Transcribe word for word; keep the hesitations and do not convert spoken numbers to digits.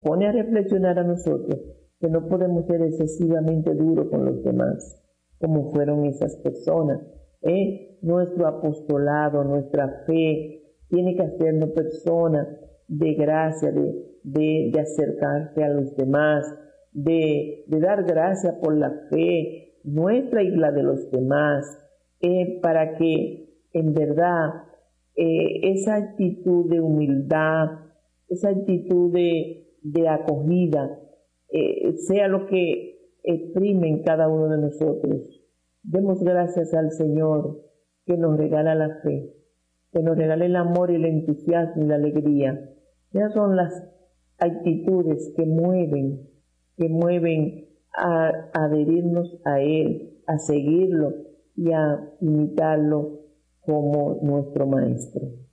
pone a reflexionar a nosotros que no podemos ser excesivamente duros con los demás, como fueron esas personas. ¿eh? Nuestro apostolado, nuestra fe, tiene que hacernos personas de gracia, de, de, de acercarse a los demás, de, de dar gracias por la fe nuestra y la de los demás, eh, para que en verdad eh, esa actitud de humildad, esa actitud de, de acogida, eh, sea lo que exprime en cada uno de nosotros. Demos gracias al Señor que nos regala la fe, que nos regala el amor y el entusiasmo y la alegría. Esas son las actitudes que mueven, que mueven a, a adherirnos a Él, a seguirlo y a imitarlo como nuestro Maestro.